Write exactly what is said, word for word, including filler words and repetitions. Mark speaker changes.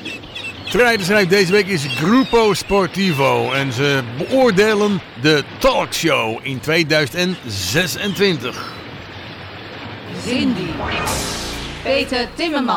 Speaker 1: Tweede schrijf deze week is Grupo Sportivo en ze beoordelen de talkshow in tweeduizend zesentwintig.
Speaker 2: Cindy, Peter Timmerman.